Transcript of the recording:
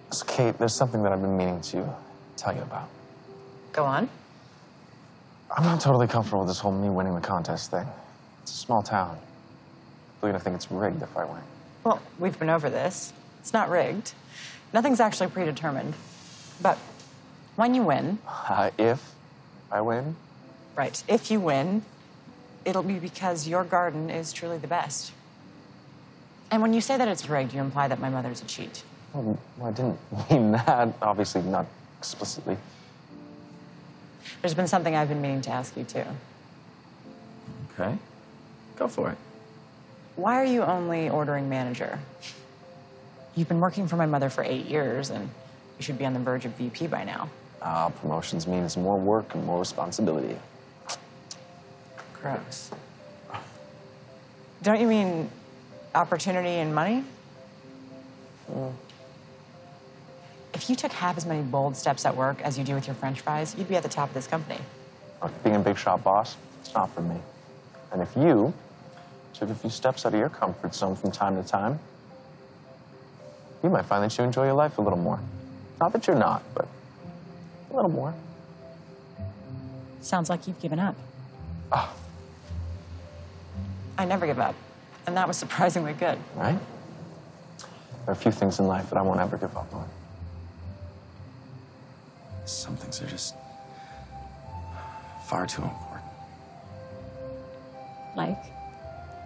So, Kate, there's something that I've been meaning to tell you about. Go on. I'm not totally comfortable with this whole me winning the contest thing. It's a small town. They're gonna think it's rigged if I win. Well, we've been over this. It's not rigged. Nothing's actually predetermined. But when you win... If I win? Right. If you win, it'll be because your garden is truly the best. And when you say that it's rigged, you imply that my mother's a cheat. Well, I didn't mean that. Obviously, not explicitly. There's been something I've been meaning to ask you, too. Okay. Go for it. Why are you only ordering manager? You've been working for my mother for 8 years, and you should be on the verge of VP by now. Promotions means more work and more responsibility. Gross. Don't you mean opportunity and money? If you took half as many bold steps at work as you do with your French fries, you'd be at the top of this company. Look, being a big shot boss, it's not for me. And if you took a few steps out of your comfort zone from time to time, you might find that you enjoy your life a little more. Not that you're not, but a little more. Sounds like you've given up. Oh. I never give up, and that was surprisingly good. Right? There are a few things in life that I won't ever give up on. Some things are just far too important. Like?